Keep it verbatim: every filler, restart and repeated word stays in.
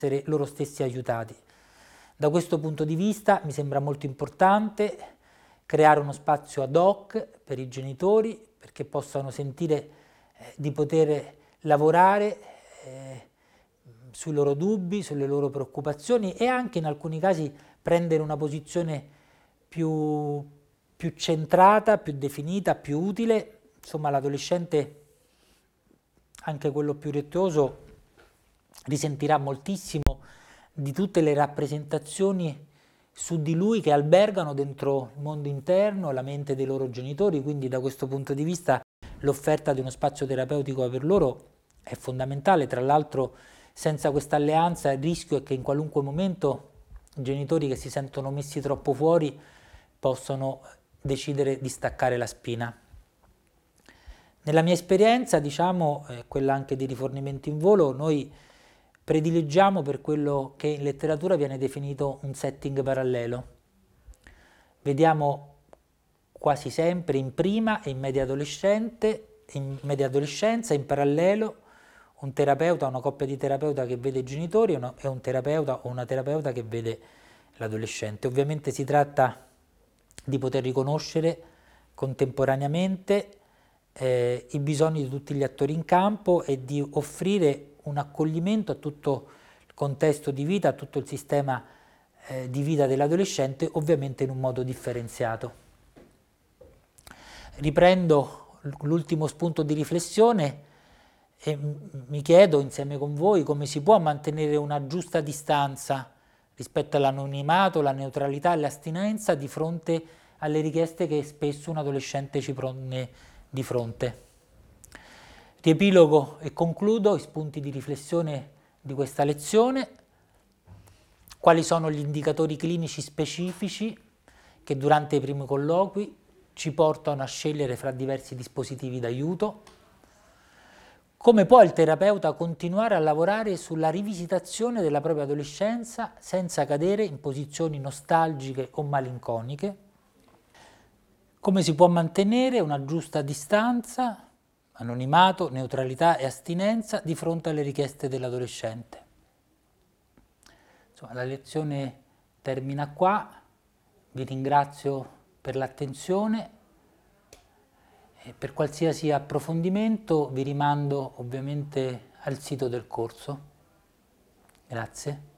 essere loro stessi aiutati. Da questo punto di vista mi sembra molto importante creare uno spazio ad hoc per i genitori perché possano sentire eh, di poter lavorare eh, sui loro dubbi, sulle loro preoccupazioni e anche in alcuni casi prendere una posizione più, più centrata, più definita, più utile. Insomma, l'adolescente, anche quello più riottoso, risentirà moltissimo di tutte le rappresentazioni su di lui che albergano dentro il mondo interno, la mente dei loro genitori, quindi da questo punto di vista l'offerta di uno spazio terapeutico per loro è fondamentale. Tra l'altro, senza questa alleanza il rischio è che in qualunque momento i genitori che si sentono messi troppo fuori possono decidere di staccare la spina. Nella mia esperienza, diciamo, eh, quella anche di Rifornimento in Volo, noi prediliggiamo per quello che in letteratura viene definito un setting parallelo. Vediamo quasi sempre in prima e in media adolescente, in media adolescenza, in parallelo, un terapeuta, una coppia di terapeuta che vede i genitori e un terapeuta o una terapeuta che vede l'adolescente. Ovviamente si tratta di poter riconoscere contemporaneamente eh, i bisogni di tutti gli attori in campo e di offrire un accoglimento a tutto il contesto di vita, a tutto il sistema eh, di vita dell'adolescente, ovviamente in un modo differenziato. Riprendo l'ultimo spunto di riflessione e mi chiedo insieme con voi come si può mantenere una giusta distanza rispetto all'anonimato, la neutralità e l'astinenza di fronte alle richieste che spesso un adolescente ci pone di fronte. Riepilogo e concludo i spunti di riflessione di questa lezione. Quali sono gli indicatori clinici specifici che durante i primi colloqui ci portano a scegliere fra diversi dispositivi d'aiuto? Come può il terapeuta continuare a lavorare sulla rivisitazione della propria adolescenza senza cadere in posizioni nostalgiche o malinconiche? Come si può mantenere una giusta distanza, anonimato, neutralità e astinenza di fronte alle richieste dell'adolescente? Insomma, la lezione termina qua, vi ringrazio per l'attenzione e per qualsiasi approfondimento vi rimando ovviamente al sito del corso. Grazie.